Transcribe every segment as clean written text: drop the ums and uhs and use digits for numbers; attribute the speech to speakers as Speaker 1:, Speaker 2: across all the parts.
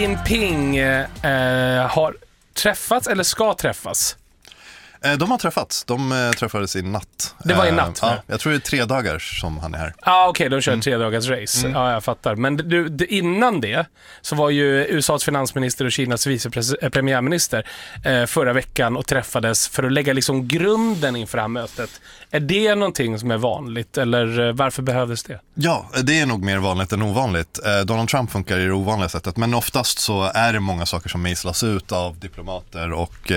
Speaker 1: Jinping har träffats eller ska träffas?
Speaker 2: De har träffats. De träffades i natt.
Speaker 1: Det var i natt?
Speaker 2: Ja, jag tror det är 3 dagar som han är här.
Speaker 1: Okej, de kör 3 dagars race. Ja, jag fattar. Men innan det så var ju USAs finansminister och Kinas vicepremiärminister förra veckan och träffades för att lägga liksom grunden inför det här mötet. Är det någonting som är vanligt eller varför behövdes det?
Speaker 2: Ja, det är nog mer vanligt än ovanligt. Donald Trump funkar i det ovanliga sättet, men oftast så är det många saker som mejslas ut av diplomater och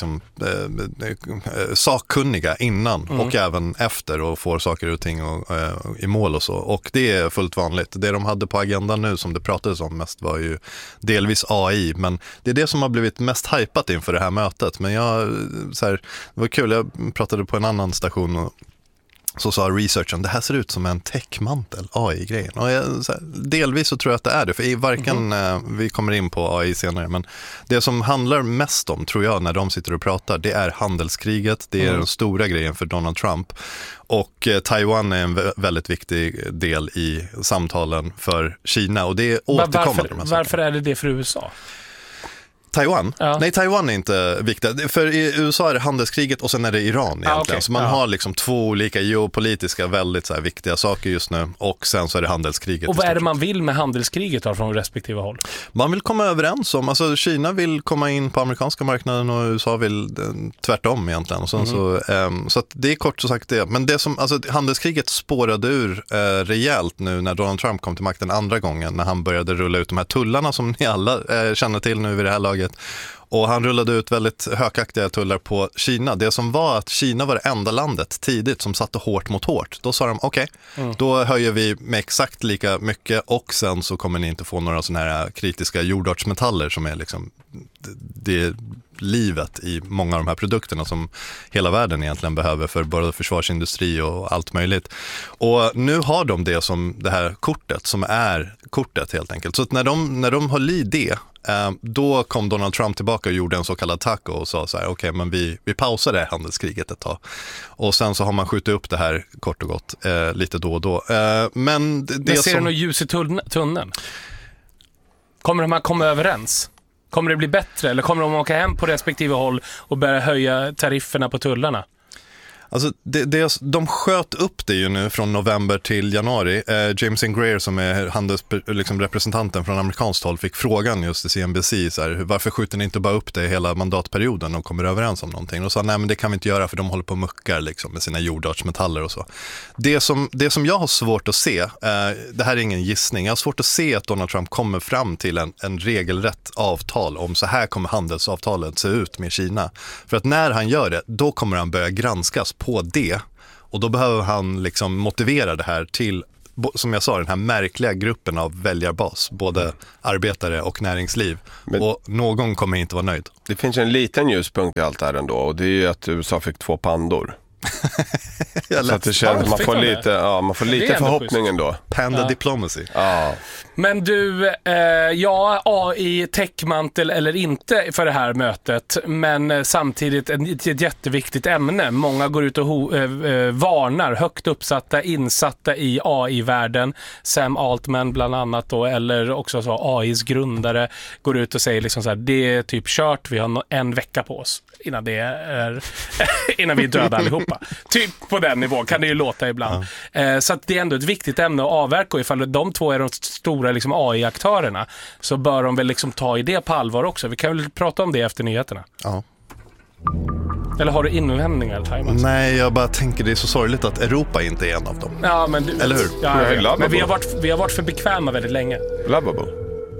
Speaker 2: sakkunniga innan och även efter och får saker och ting i mål och så. Och det är fullt vanligt. Det de hade på agendan nu som det pratades om mest var ju delvis AI, men det är det som har blivit mest hypat inför det här mötet. Men det var kul, jag pratade på en annan station och så sa researchen, det här ser ut som en täckmantel, AI-grejen. Och delvis så tror jag att det är det, för vi kommer in på AI senare, men det som handlar mest om, tror jag, när de sitter och pratar, det är handelskriget, det är den stora grejen för Donald Trump. Och Taiwan är en väldigt viktig del i samtalen för Kina, och det är återkommande.
Speaker 1: Varför är det för USA?
Speaker 2: Taiwan?
Speaker 1: Ja.
Speaker 2: Nej, Taiwan är inte viktigt. För i USA är det handelskriget och sen är det Iran egentligen. Okay. Så man har liksom 2 olika geopolitiska väldigt så här viktiga saker just nu. Och sen så är det handelskriget.
Speaker 1: Och vad är det man vill med handelskriget då, från respektive håll?
Speaker 2: Man vill komma överens om, alltså Kina vill komma in på amerikanska marknaden och USA vill tvärtom egentligen. Och sen så att det är kort så sagt det. Men det som, alltså handelskriget spårade ur rejält nu när Donald Trump kom till makten andra gången. När han började rulla ut de här tullarna som ni alla känner till nu vid det här laget. Och han rullade ut väldigt högaktiga tullar på Kina. Det som var att Kina var det enda landet tidigt som satte hårt mot hårt. Då sa de, okej, då höjer vi med exakt lika mycket och sen så kommer ni inte få några sådana här kritiska jordartsmetaller som är liksom det livet i många av de här produkterna som hela världen egentligen behöver för både försvarsindustri och allt möjligt. Och nu har de det som det här kortet som är kortet helt enkelt. Så att när de höll i det, då kom Donald Trump tillbaka och gjorde en så kallad taco och sa så här, okej, men vi pausar det här handelskriget ett tag. Och sen så har man skjutit upp det här kort och gott lite då och då. Men
Speaker 1: ser du något ljus i tunneln? Kommer de här komma överens? Kommer det bli bättre eller kommer de åka hem på respektive håll och börja höja tarifferna på tullarna?
Speaker 2: Alltså de sköt upp det ju nu från november till januari. James Greer som är representanten från amerikanskt håll fick frågan just i CNBC så här, varför skjuter ni inte bara upp det hela mandatperioden och kommer överens om någonting? Och sa nej, men det kan vi inte göra för de håller på och muckar liksom, med sina jordartsmetaller och så. Det som jag har svårt att se, det här är ingen gissning, jag har svårt att se att Donald Trump kommer fram till en regelrätt avtal om så här kommer handelsavtalet se ut med Kina. För att när han gör det, då kommer han börja granskas på det, och då behöver han liksom motivera det här till, som jag sa, den här märkliga gruppen av väljarbas, både arbetare och näringsliv. Men och någon kommer inte vara nöjd.
Speaker 3: Det finns en liten ljuspunkt i allt det här ändå, och det är ju att USA fick 2 pandor. Så att det känns, man får lite förhoppning ändå.
Speaker 2: Panda diplomacy.
Speaker 3: Ja.
Speaker 1: Men du, AI täckmantel eller inte för det här mötet, men samtidigt ett jätteviktigt ämne. Många går ut och varnar högt uppsatta, insatta i AI-världen. Sam Altman bland annat då, eller också så AIs grundare går ut och säger liksom så här, det är typ kört, vi har en vecka på oss innan vi är döda allihopa. Typ på den nivån kan det ju låta ibland. Så att det är ändå ett viktigt ämne att avverka, och ifall de 2 är de stora liksom AI-aktörerna så bör de väl liksom ta i det på allvar också. Vi kan väl prata om det efter nyheterna.
Speaker 2: Ja.
Speaker 1: Eller har du invändningar, Taiwan?
Speaker 2: Nej, jag bara tänker det är så sorgligt att Europa inte är en av dem.
Speaker 1: Ja, men
Speaker 2: eller hur?
Speaker 1: Ja, men vi har varit för bekväma väldigt länge.
Speaker 3: Lovable.